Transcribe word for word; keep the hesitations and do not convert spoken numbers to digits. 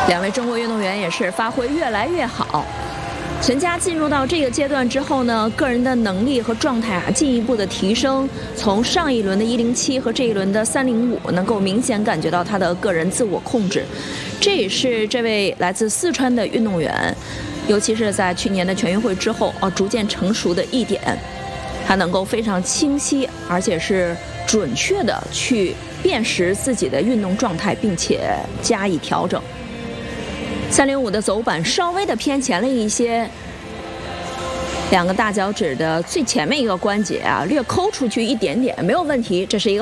两位中国运动员也是发挥越来越好。陈佳进入到这个阶段之后呢，个人的能力和状态啊进一步的提升，从上一轮的一零七和这一轮的三零五，能够明显感觉到他的个人自我控制。这也是这位来自四川的运动员，尤其是在去年的全运会之后啊，逐渐成熟的一点，他能够非常清晰而且是准确的去辨识自己的运动状态，并且加以调整。三零五的走板稍微的偏前了一些，两个大脚趾的最前面一个关节啊略抠出去一点点，没有问题，这是一个